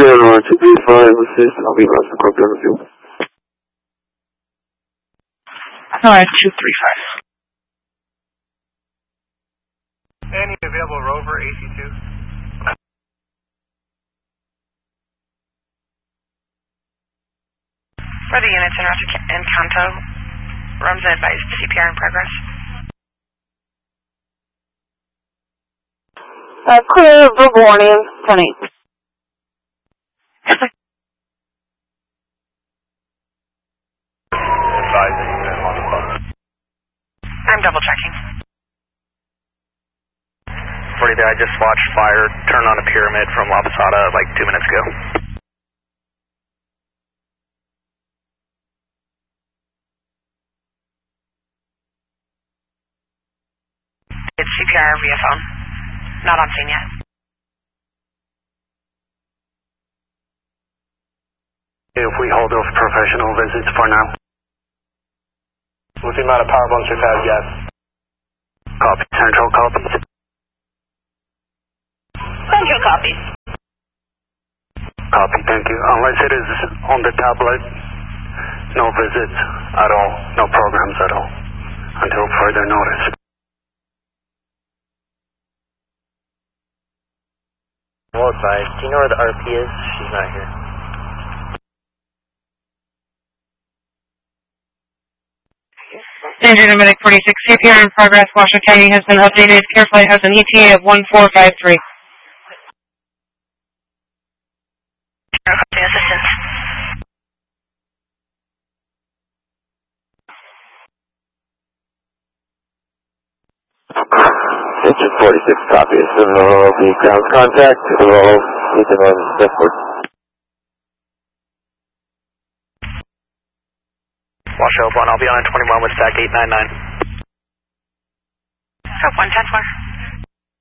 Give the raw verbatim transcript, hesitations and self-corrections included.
Scorpion on two three five, assist, I'll be lost Scorpion on the field. Alright, two three five. Any available Rover, A C two? For the units in Roger and Kanto, Rumza advised C P R in progress. Uh, clear, verbal warning, ten eight. I'm double checking. forty there, I just watched fire turn on a pyramid from La Posada like two minutes ago. It's C P R via phone. Not on scene yet. If we hold off professional visits for now. What's the amount of power bumps you've had, yes? Copy. Central copies. Central copies. Copy, thank you. Unless it is on the tablet, no visits at all, no programs at all, until further notice. Well advised. Do you know where the R P is? She's not here. Danger to Medic forty-six, C P R in progress, Washoe County has been updated. CareFlight has an E T A of one four five three. Assistance. Engine forty-six, copy. So will be ground contact. We'll meet them on Westport. Washoe one, I'll be on twenty-one with stack eight nine nine. Scope one ten four.